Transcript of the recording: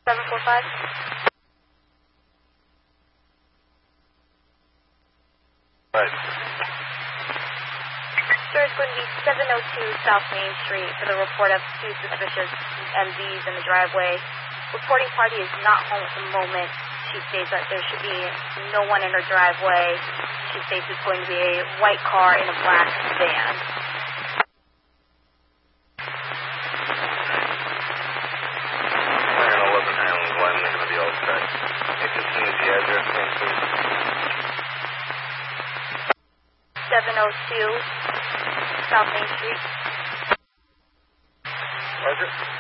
745. Right. Sir, it's going to be 702 South Main Street for the report of two suspicious MVs in the driveway. Reporting party is not home at the moment. She states that there should be no one in her driveway. She states it's going to be a white car in a black van. Plan 11 Island, Glen, they're going to be all set. If you just need the address, please. 702 South Main Street. Roger.